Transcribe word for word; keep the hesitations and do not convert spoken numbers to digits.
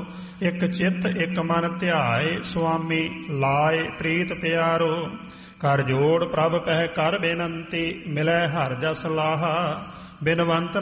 ਇਕ ਚਿੱਤ ਇਕ ਮਨ ਧਿਆਏ, ਸੁਆਮੀ ਲਾਏ ਪ੍ਰੀਤ ਪਿਆਰੋ। ਕਰ ਜੋੜ ਪ੍ਰਭ ਪਹਿ ਕਰ ਬੇਨੰਤੀ, ਮਿਲੈ ਹਰ ਜਸ ਲਾਹਾ। ਬਿਨਵੰਤ